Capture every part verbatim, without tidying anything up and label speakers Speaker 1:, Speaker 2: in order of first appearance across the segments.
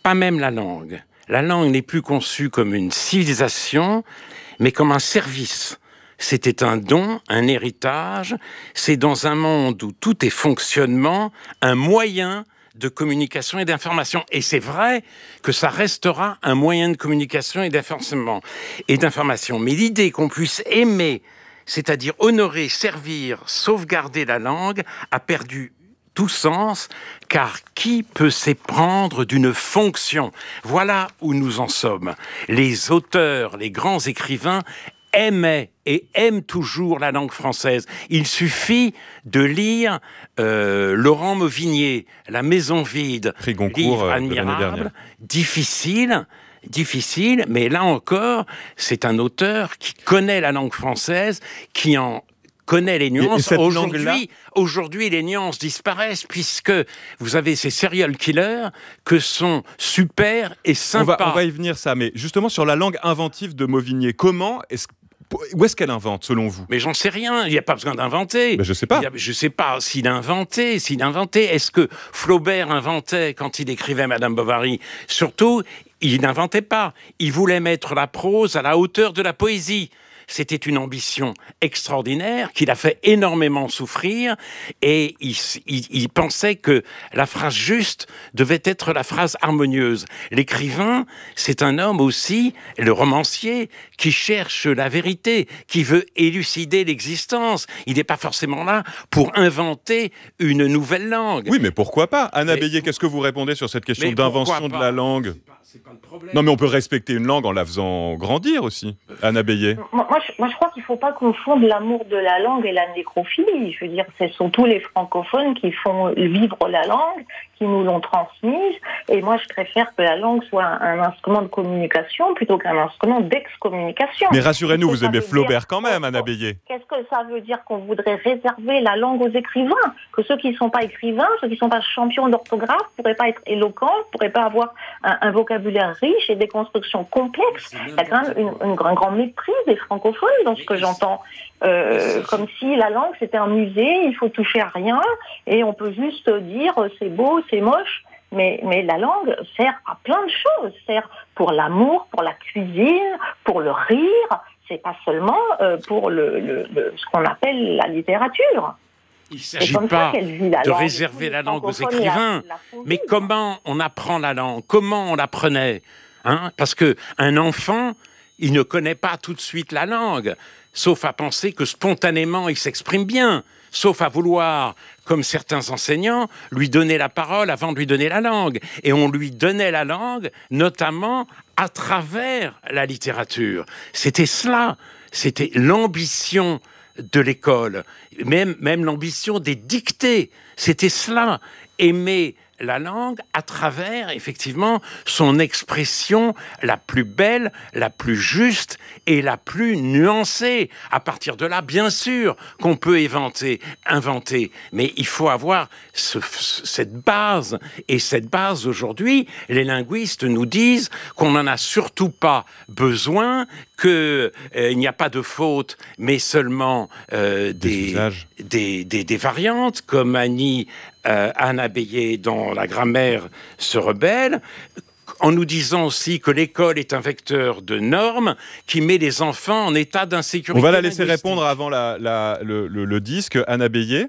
Speaker 1: pas même la langue. La langue n'est plus conçue comme une civilisation, mais comme un service. C'était un don, un héritage. C'est dans un monde où tout est fonctionnement, un moyen de communication et d'information. Et c'est vrai que ça restera un moyen de communication et d'information. Et d'information. Mais l'idée qu'on puisse aimer, c'est-à-dire honorer, servir, sauvegarder la langue, a perdu tout sens, car qui peut s'éprendre d'une fonction? Voilà où nous en sommes. Les auteurs, les grands écrivains aimaient et aiment toujours la langue française. Il suffit de lire euh, Laurent Mauvigné, La Maison vide, livre admirable, difficile, difficile, mais là encore, c'est un auteur qui connaît la langue française, qui en connaît les nuances. Aujourd'hui, aujourd'hui, les nuances disparaissent puisque vous avez ces serial killers que sont super et sympas.
Speaker 2: On va, on va y venir ça, mais justement sur la langue inventive de Mauvigné, comment est-ce Où est-ce qu'elle invente, selon vous?
Speaker 1: Mais j'en sais rien, il n'y a pas besoin d'inventer.
Speaker 2: Mais je sais pas.
Speaker 1: A, je sais pas s'il a inventé, s'il a inventé. Est-ce que Flaubert inventait quand il écrivait Madame Bovary? Surtout, il n'inventait pas. Il voulait mettre la prose à la hauteur de la poésie. C'était une ambition extraordinaire qui l'a fait énormément souffrir et il, il, il pensait que la phrase juste devait être la phrase harmonieuse. L'écrivain, c'est un homme aussi, le romancier, qui cherche la vérité, qui veut élucider l'existence. Il n'est pas forcément là pour inventer une nouvelle langue.
Speaker 2: Oui, mais pourquoi pas? Anna Bélier, qu'est-ce que vous répondez sur cette question d'invention de la langue?
Speaker 1: C'est pas le problème.
Speaker 2: Non, mais on peut respecter une langue en la faisant grandir aussi. Anna Bélier.
Speaker 3: Moi, moi, je, moi, je crois qu'il ne faut pas confondre l'amour de la langue et la nécrophilie. Je veux dire, ce sont tous les francophones qui font vivre la langue, qui nous l'ont transmise. Et moi, je préfère que la langue soit un, un instrument de communication plutôt qu'un instrument d'excommunication.
Speaker 2: Mais rassurez-nous, vous aimez Flaubert dire, quand même, Anna Bélier.
Speaker 3: Qu'est-ce que ça veut dire qu'on voudrait réserver la langue aux écrivains? Que ceux qui ne sont pas écrivains, ceux qui ne sont pas champions d'orthographe, ne pourraient pas être éloquents, ne pourraient pas avoir un, un vocabulaire riche et des constructions complexes. Il y a quand même une, une, un grand mépris des francophones dans ce que j'entends. Euh, comme si la langue c'était un musée, il faut toucher à rien et on peut juste dire c'est beau, c'est moche. Mais, mais la langue sert à plein de choses. Sert pour l'amour, pour la cuisine, pour le rire. C'est pas seulement euh, pour le, le, le, ce qu'on appelle la littérature.
Speaker 1: Il ne s'agit pas de réserver la langue aux écrivains, la, la mais comment on apprend la langue? Comment on l'apprenait, hein? Parce qu'un enfant, il ne connaît pas tout de suite la langue, sauf à penser que spontanément, il s'exprime bien, sauf à vouloir, comme certains enseignants, lui donner la parole avant de lui donner la langue. Et on lui donnait la langue, notamment à travers la littérature. C'était cela, c'était l'ambition de l'école, même, même l'ambition des dictées, c'était cela, aimer la langue à travers, effectivement, son expression la plus belle, la plus juste et la plus nuancée. À partir de là, bien sûr qu'on peut inventer, inventer, mais il faut avoir ce, cette base. Et cette base, aujourd'hui, les linguistes nous disent qu'on n'en a surtout pas besoin, qu'il euh, n'y a pas de faute, mais seulement euh, des, des, des, des, des variantes, comme Annie Euh, Anna Bélier, dont la grammaire se rebelle, en nous disant aussi que l'école est un vecteur de normes qui met les enfants en état d'insécurité.
Speaker 2: On va la laisser répondre avant la, la, le, le, le disque. Anna Bélier.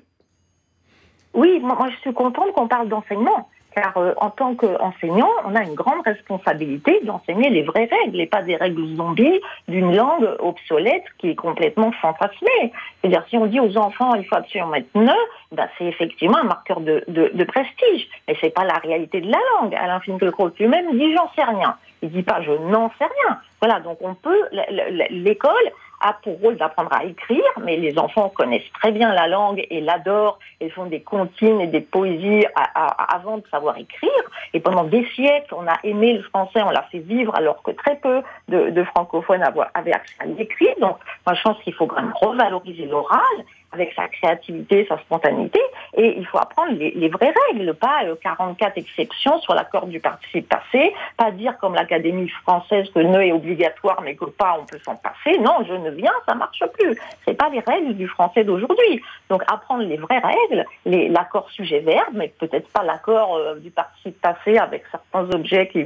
Speaker 3: Oui, moi, moi je suis contente qu'on parle d'enseignement. Car euh, en tant qu'enseignant, on a une grande responsabilité d'enseigner les vraies règles et pas des règles zombies d'une langue obsolète qui est complètement fantasmée. C'est-à-dire, si on dit aux enfants il faut absolument être neuf, ben, c'est effectivement un marqueur de, de, de prestige. Mais c'est pas la réalité de la langue. Alain Finkielkraut lui-même dit j'en sais rien. Il dit pas je n'en sais rien. Voilà, donc on peut, l'école a pour rôle d'apprendre à écrire, mais les enfants connaissent très bien la langue et l'adorent et font des comptines et des poésies à, à, avant de savoir écrire. Et pendant des siècles, on a aimé le français, on l'a fait vivre, alors que très peu de, de francophones avaient accès à l'écrit. Donc, moi, je pense qu'il faut quand même revaloriser l'oral avec sa créativité, sa spontanéité, et il faut apprendre les, les vraies règles, pas euh, quarante-quatre exceptions sur l'accord du participe passé, pas dire comme l'Académie française que ne est obligatoire mais que pas on peut s'en passer. Non, je ne viens, ça marche plus. C'est pas les règles du français d'aujourd'hui. Donc apprendre les vraies règles, les, l'accord sujet-verbe, mais peut-être pas l'accord euh, du participe passé avec certains objets qui